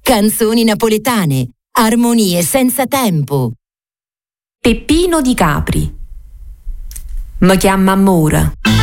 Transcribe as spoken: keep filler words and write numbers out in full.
canzoni napoletane, armonie senza tempo. Peppino di Capri. Mi chiama amore.